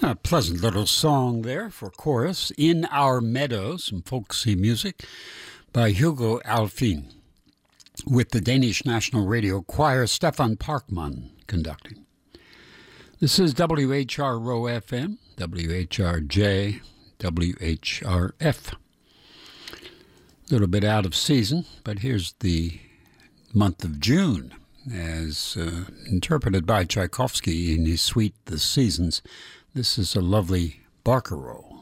A pleasant little song there for chorus. In Our Meadows, some folksy music by Hugo Alfin, with the Danish National Radio Choir Stefan Parkman conducting. This is WHRO FM, WHRJ, WHRF. A little bit out of season, but here's the month of June, as interpreted by Tchaikovsky in his suite The Seasons. This is a lovely barcarolle.